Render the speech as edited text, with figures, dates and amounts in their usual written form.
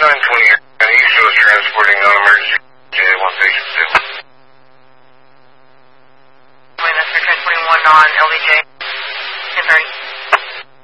920 East Coast transporting non-emergency J1 patient 2. That's for transporting one non-LBJ. 1030.